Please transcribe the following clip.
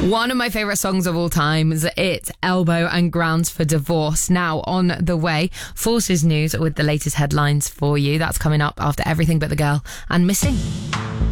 One of my favourite songs of all time is It, Elbow and Grounds for Divorce. Now on the way, Forces News with the latest headlines for you. That's coming up after Everything But the Girl and Missing.